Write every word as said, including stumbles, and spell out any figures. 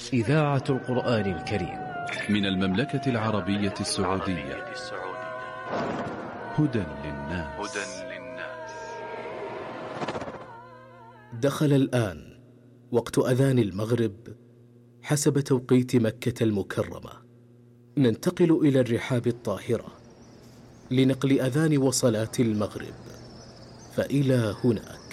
إذاعة القرآن الكريم من المملكة العربية السعودية. هدى للناس. دخل الآن وقت أذان المغرب حسب توقيت مكة المكرمة. ننتقل إلى الرحاب الطاهرة لنقل أذان وصلاة المغرب، فإلى هنا